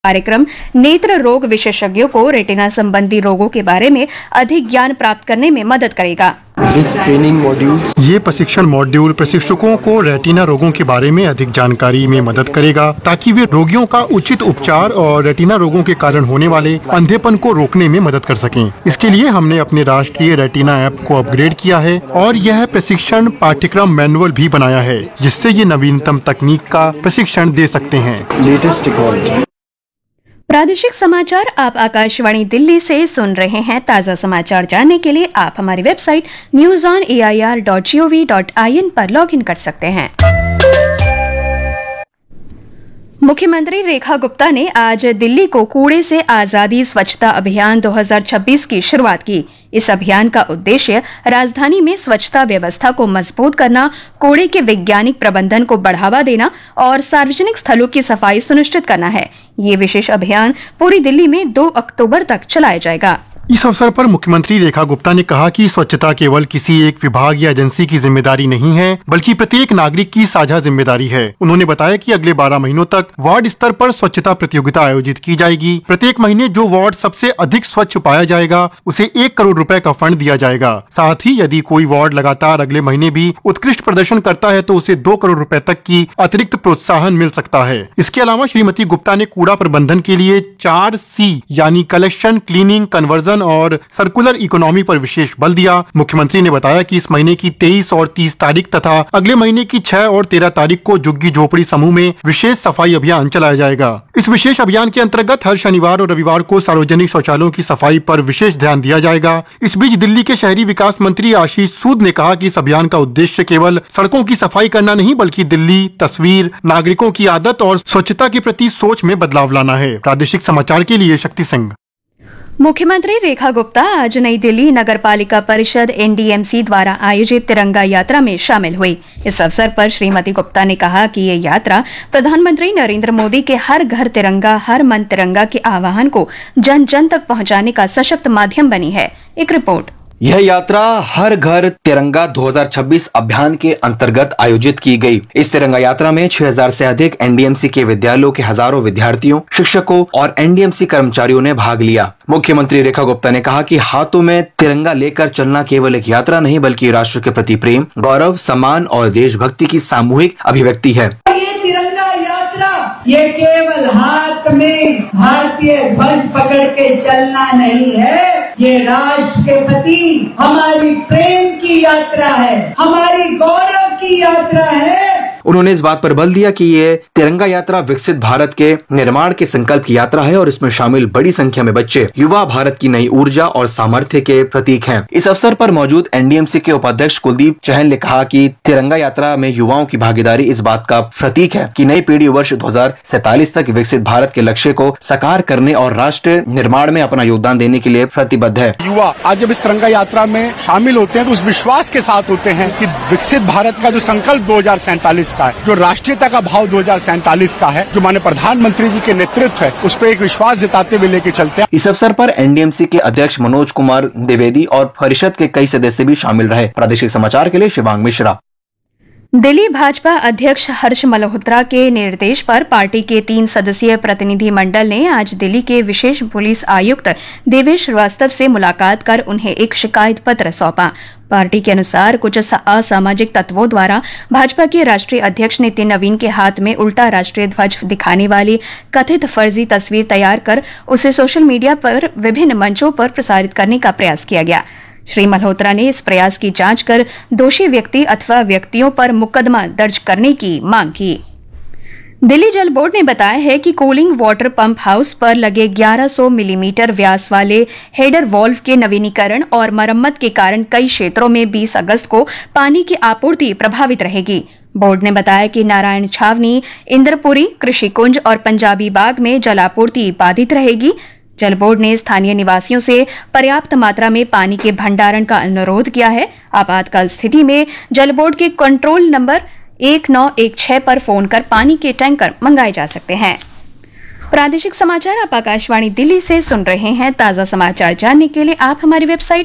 कार्यक्रम नेत्र रोग विशेषज्ञों को रेटिना संबंधी रोगों के बारे में अधिक ज्ञान प्राप्त करने में मदद करेगा। ये प्रशिक्षण मॉड्यूल प्रशिक्षकों को रेटिना रोगों के बारे में अधिक जानकारी में मदद करेगा ताकि वे रोगियों का उचित उपचार और रेटिना रोगों के कारण होने वाले अंधेपन को रोकने में मदद कर सकें। इसके लिए हमने अपने राष्ट्रीय रेटिना ऐप को अपग्रेड किया है और यह प्रशिक्षण पाठ्यक्रम मैनुअल भी बनाया है, जिससे ये नवीनतम तकनीक का प्रशिक्षण दे सकते हैं। Latest technology. प्रादेशिक समाचार आप आकाशवाणी दिल्ली से सुन रहे हैं। ताज़ा समाचार जानने के लिए आप हमारी वेबसाइट newsonair.gov.in पर लॉगिन कर सकते हैं। मुख्यमंत्री रेखा गुप्ता ने आज दिल्ली को कूड़े से आजादी स्वच्छता अभियान 2026 की शुरुआत की। इस अभियान का उद्देश्य राजधानी में स्वच्छता व्यवस्था को मजबूत करना, कूड़े के वैज्ञानिक प्रबंधन को बढ़ावा देना और सार्वजनिक स्थलों की सफाई सुनिश्चित करना है। ये विशेष अभियान पूरी दिल्ली में 2 अक्टूबर तक चलाया जाएगा। इस अवसर पर मुख्यमंत्री रेखा गुप्ता ने कहा कि स्वच्छता केवल किसी एक विभाग या एजेंसी की जिम्मेदारी नहीं है, बल्कि प्रत्येक नागरिक की साझा जिम्मेदारी है। उन्होंने बताया कि अगले 12 महीनों तक वार्ड स्तर पर स्वच्छता प्रतियोगिता आयोजित की जाएगी। प्रत्येक महीने जो वार्ड सबसे अधिक स्वच्छ पाया जाएगा उसे 1 करोड़ रुपए का फंड दिया जाएगा। साथ ही यदि कोई वार्ड लगातार अगले महीने भी उत्कृष्ट प्रदर्शन करता है तो उसे 2 करोड़ रुपए तक की अतिरिक्त प्रोत्साहन मिल सकता है। इसके अलावा श्रीमती गुप्ता ने कूड़ा प्रबंधन के लिए 4 C यानी कलेक्शन, क्लीनिंग, कन्वर्जन और सर्कुलर इकोनॉमी पर विशेष बल दिया। मुख्यमंत्री ने बताया कि इस महीने की 23 और 30 तारीख तथा अगले महीने की 6 और 13 तारीख को झुग्गी झोपड़ी समूह में विशेष सफाई अभियान चलाया जाएगा। इस विशेष अभियान के अंतर्गत हर शनिवार और रविवार को सार्वजनिक शौचालयों की सफाई पर विशेष ध्यान दिया जाएगा। इस बीच दिल्ली के शहरी विकास मंत्री आशीष सूद ने कहा कि इस अभियान का उद्देश्य केवल सड़कों की सफाई करना नहीं, बल्कि दिल्ली तस्वीर, नागरिकों की आदत और स्वच्छता के प्रति सोच में बदलाव लाना है। प्रादेशिक समाचार के लिए शक्ति सिंह। मुख्यमंत्री रेखा गुप्ता आज नई दिल्ली नगर पालिका परिषद NDMC द्वारा आयोजित तिरंगा यात्रा में शामिल हुई। इस अवसर पर श्रीमती गुप्ता ने कहा कि ये यात्रा प्रधानमंत्री नरेंद्र मोदी के हर घर तिरंगा हर मन तिरंगा के आह्वान को जन जन तक पहुंचाने का सशक्त माध्यम बनी है। एक रिपोर्ट। यह यात्रा हर घर तिरंगा 2026 अभियान के अंतर्गत आयोजित की गई। इस तिरंगा यात्रा में 6000 से अधिक NDMC के विद्यालयों के हजारों विद्यार्थियों, शिक्षकों और NDMC कर्मचारियों ने भाग लिया। मुख्यमंत्री रेखा गुप्ता ने कहा कि हाथों में तिरंगा लेकर चलना केवल एक यात्रा नहीं, बल्कि राष्ट्र के प्रति प्रेम, गौरव, सम्मान और देशभक्ति की सामूहिक अभिव्यक्ति है। ये तिरंगा यात्रा ये केवल हाथ में भारतीय ध्वज पकड़ के चलना नहीं है, ये राष्ट्र के प्रति हमारी प्रेम की यात्रा है, हमारी गौरव की यात्रा है। उन्होंने इस बात पर बल दिया कि ये तिरंगा यात्रा विकसित भारत के निर्माण के संकल्प की यात्रा है और इसमें शामिल बड़ी संख्या में बच्चे युवा भारत की नई ऊर्जा और सामर्थ्य के प्रतीक हैं। इस अवसर पर मौजूद NDMC के उपाध्यक्ष कुलदीप चहल ने कहा कि तिरंगा यात्रा में युवाओं की भागीदारी इस बात का प्रतीक है कि नई पीढ़ी वर्ष 2047 तक विकसित भारत के लक्ष्य को साकार करने और राष्ट्र निर्माण में अपना योगदान देने के लिए प्रतिबद्ध है। युवा आज जब इस तिरंगा यात्रा में शामिल होते हैं तो उस विश्वास के साथ होते हैं कि विकसित भारत का जो संकल्प 2047 का है, जो राष्ट्रीयता का भाव 2047 का है, जो माननीय प्रधानमंत्री जी के नेतृत्व है, उस पर एक विश्वास जताते हुए लेके चलते हैं। इस अवसर पर NDMC के अध्यक्ष मनोज कुमार द्विवेदी और परिषद के कई सदस्य भी शामिल रहे। प्रादेशिक समाचार के लिए शिवांग मिश्रा। दिल्ली भाजपा अध्यक्ष हर्ष मल्होत्रा के निर्देश पर पार्टी के 3 सदस्यीय प्रतिनिधि मंडल ने आज दिल्ली के विशेष पुलिस आयुक्त देवेश श्रीवास्तव से मुलाकात कर उन्हें एक शिकायत पत्र सौंपा। पार्टी के अनुसार कुछ असामाजिक तत्वों द्वारा भाजपा के राष्ट्रीय अध्यक्ष नितिन नवीन के हाथ में उल्टा राष्ट्रीय ध्वज दिखाने वाली कथित फर्जी तस्वीर तैयार कर उसे सोशल मीडिया पर विभिन्न मंचों पर प्रसारित करने का प्रयास किया गया। श्री मल्होत्रा ने इस प्रयास की जांच कर दोषी व्यक्ति अथवा व्यक्तियों पर मुकदमा दर्ज करने की मांग की। दिल्ली जल बोर्ड ने बताया है कि कूलिंग वाटर पंप हाउस पर लगे 1100 मिलीमीटर व्यास वाले हेडर वॉल्व के नवीनीकरण और मरम्मत के कारण कई क्षेत्रों में 20 अगस्त को पानी की आपूर्ति प्रभावित रहेगी। बोर्ड ने बताया कि नारायण छावनी, इंद्रपुरी, कृषि कुंज और पंजाबी बाग में जलापूर्ति बाधित रहेगी। जल बोर्ड ने स्थानीय निवासियों से पर्याप्त मात्रा में पानी के भंडारण का अनुरोध किया है। आपातकाल स्थिति में जल बोर्ड के कंट्रोल नंबर 1916 पर फोन कर पानी के टैंकर मंगाए जा सकते हैं। प्रादेशिक समाचार आप आकाशवाणी दिल्ली से सुन रहे हैं। ताज़ा समाचार जानने के लिए आप हमारी वेबसाइट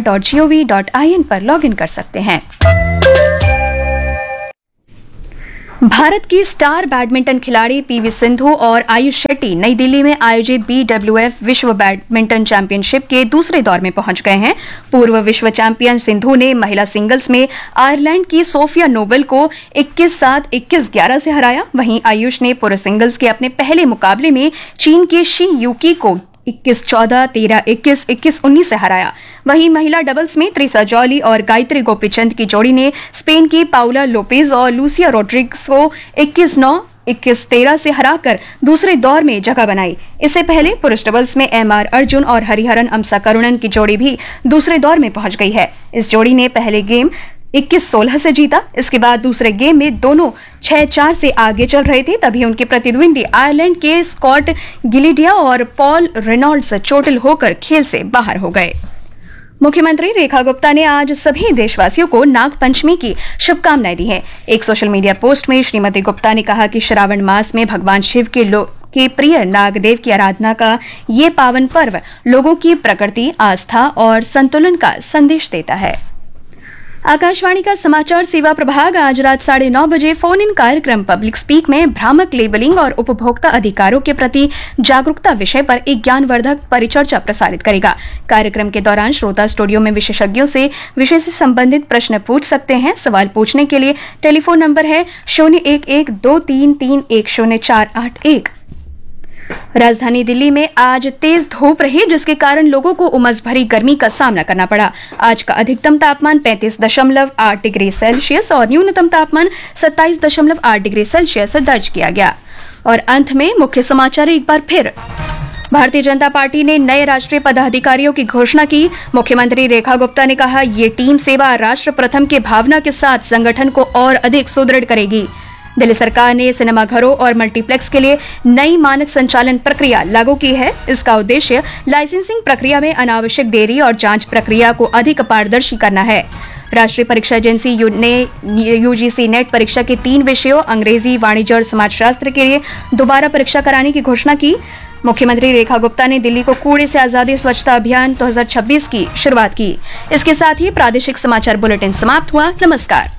newsonair.gov.in पर लॉगिन कर सकते हैं। भारत की स्टार बैडमिंटन खिलाड़ी पीवी सिंधु और आयुष शेट्टी नई दिल्ली में आयोजित BWF विश्व बैडमिंटन चैंपियनशिप के दूसरे दौर में पहुंच गए हैं। पूर्व विश्व चैंपियन सिंधु ने महिला सिंगल्स में आयरलैंड की सोफिया नोबल को 21-7, 21-11 से हराया। वहीं आयुष ने पुरुष सिंगल्स के अपने पहले मुकाबले में चीन के शी यूकी को 21-14, 13-21, 21-19 से हराया। वहीं महिला डबल्स में त्रिसा जॉली और गायत्री गोपीचंद की जोड़ी ने स्पेन की पाउला लोपेज और लूसिया रोड्रिग्स को 21-9, 21-13 से हराकर दूसरे दौर में जगह बनाई। इससे पहले पुरुष डबल्स में MR अर्जुन और हरिहरन अम्साकरुणन की जोड़ी भी दूसरे दौर में पहुंच गई है। इस जोड़ी ने पहले गेम 21-16 से जीता। इसके बाद दूसरे गेम में दोनों 6-4 से आगे चल रहे थे, तभी उनके प्रतिद्वंदी आयरलैंड के स्कॉट गिलिडिया और पॉल रेनॉल्ड्स चोटिल होकर खेल से बाहर हो गए। मुख्यमंत्री रेखा गुप्ता ने आज सभी देशवासियों को नाग पंचमी की शुभकामनाएं दी हैं। एक सोशल मीडिया पोस्ट में श्रीमती गुप्ता ने कहा कि श्रावण मास में भगवान शिव के प्रिय नागदेव की आराधना का ये पावन पर्व लोगों की प्रकृति, आस्था और संतुलन का संदेश देता है। आकाशवाणी का समाचार सेवा प्रभाग आज रात 9:30 बजे फोन इन कार्यक्रम पब्लिक स्पीक में भ्रामक लेबलिंग और उपभोक्ता अधिकारों के प्रति जागरूकता विषय पर एक ज्ञानवर्धक परिचर्चा प्रसारित करेगा। कार्यक्रम के दौरान श्रोता स्टूडियो में विशेषज्ञों से विषय से संबंधित प्रश्न पूछ सकते हैं। सवाल पूछने के लिए टेलीफोन नंबर है 011233104881। राजधानी दिल्ली में आज तेज धूप रही, जिसके कारण लोगों को उमस भरी गर्मी का सामना करना पड़ा। आज का अधिकतम तापमान 35.8 डिग्री सेल्सियस और न्यूनतम तापमान 27.8 डिग्री सेल्सियस दर्ज किया गया। और अंत में मुख्य समाचार एक बार फिर। भारतीय जनता पार्टी ने नए राष्ट्रीय पदाधिकारियों की घोषणा की। मुख्यमंत्री रेखा गुप्ता ने कहा, ये टीम सेवा राष्ट्र प्रथम के भावना के साथ संगठन को और अधिक सुदृढ़ करेगी। दिल्ली सरकार ने सिनेमाघरों और मल्टीप्लेक्स के लिए नई मानक संचालन प्रक्रिया लागू की है। इसका उद्देश्य लाइसेंसिंग प्रक्रिया में अनावश्यक देरी और जांच प्रक्रिया को अधिक पारदर्शी करना है। राष्ट्रीय परीक्षा एजेंसी ने UGC नेट परीक्षा के 3 विषयों अंग्रेजी, वाणिज्य और समाजशास्त्र के लिए दोबारा परीक्षा कराने की घोषणा की। मुख्यमंत्री रेखा गुप्ता ने दिल्ली को कूड़े से आजादी स्वच्छता अभियान 2026 की शुरुआत की। इसके साथ ही प्रादेशिक समाचार बुलेटिन समाप्त हुआ। नमस्कार।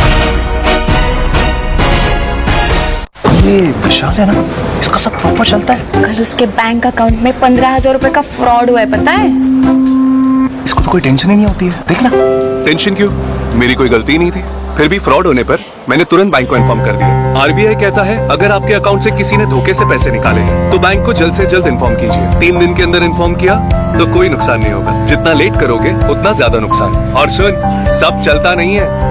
ये विशाल है ना, इसका सब प्रॉपर चलता है। कल उसके बैंक अकाउंट में 15,000 रुपए का फ्रॉड हुआ है, पता है? इसको तो कोई टेंशन ही नहीं होती है। देखना। टेंशन क्यों? मेरी कोई गलती नहीं थी। फिर भी फ्रॉड होने पर मैंने तुरंत बैंक को इन्फॉर्म कर दिया। RBI कहता है, अगर आपके अकाउंट से किसी ने धोखे से पैसे निकाले हैं तो बैंक को जल्द से जल्द इन्फॉर्म कीजिए। 3 दिन के अंदर इन्फॉर्म किया तो कोई नुकसान नहीं होगा। जितना लेट करोगे उतना ज्यादा नुकसान। और सुन, सब चलता नहीं है।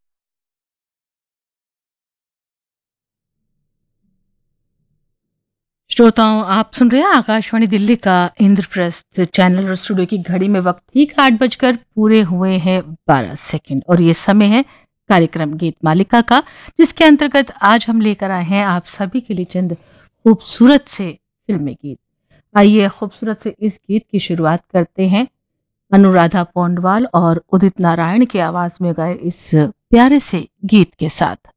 श्रोताओं, आप सुन रहे हैं आकाशवाणी दिल्ली का इंद्रप्रस्थ चैनल और स्टूडियो की घड़ी में वक्त ठीक 8 पूरे हुए हैं 12 सेकंड और ये समय है कार्यक्रम गीत मालिका का, जिसके अंतर्गत आज हम लेकर आए हैं आप सभी के लिए चंद खूबसूरत से फिल्मी गीत। आइए खूबसूरत से इस गीत की शुरुआत करते हैं अनुराधा पौंडवाल और उदित नारायण की आवाज में गाए इस प्यारे से गीत के साथ।